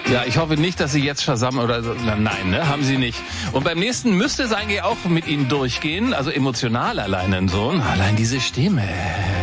Ja, ich hoffe nicht, dass Sie jetzt Shazam oder so. Nein, ne, haben Sie nicht. Und beim nächsten müsste es eigentlich auch mit Ihnen durchgehen. Also emotional allein so. Allein diese Stimme.